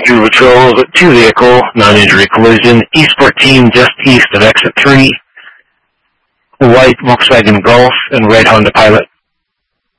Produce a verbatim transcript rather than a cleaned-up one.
Two patrols, two vehicle, non-injury collision, East fourteen just east of exit three, white Volkswagen Golf and red Honda Pilot.